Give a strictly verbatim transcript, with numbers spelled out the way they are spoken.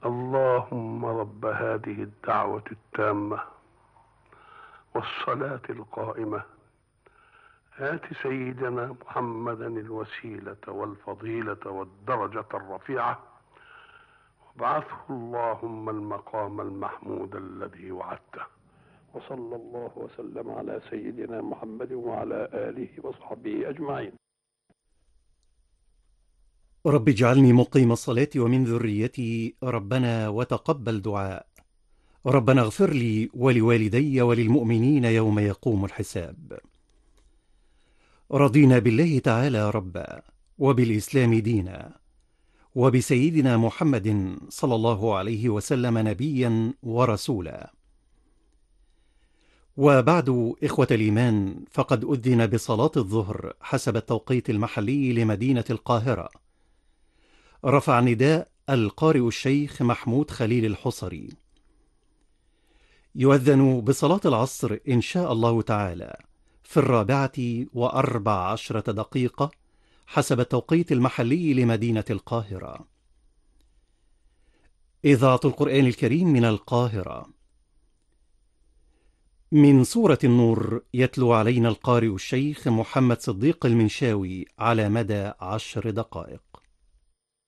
اللهم رب هذه الدعوة التامة والصلاة القائمة آت سيدنا محمدا الوسيلة والفضيلة والدرجة الرفيعة وابعثه اللهم المقام المحمود الذي وعدته. وصلى الله وسلم على سيدنا محمد وعلى آله وصحبه أجمعين. رب اجعلني مقيم الصلاة ومن ذريتي ربنا وتقبل دعاء. ربنا اغفر لي ولوالدي وللمؤمنين يوم يقوم الحساب. رضينا بالله تعالى ربا، وبالإسلام دينا، وبسيدنا محمد صلى الله عليه وسلم نبيا ورسولا. وبعد، إخوة الإيمان، فقد أذن بصلاة الظهر حسب التوقيت المحلي لمدينة القاهرة. رفع نداء القارئ الشيخ محمود خليل الحصري. يؤذن بصلاة العصر إن شاء الله تعالى في الرابعة وأربع عشرة دقيقة حسب التوقيت المحلي لمدينة القاهرة. إذاعة القرآن الكريم من القاهرة. من سورة النور يتلو علينا القارئ الشيخ محمد صديق المنشاوي على مدى عشر دقائق.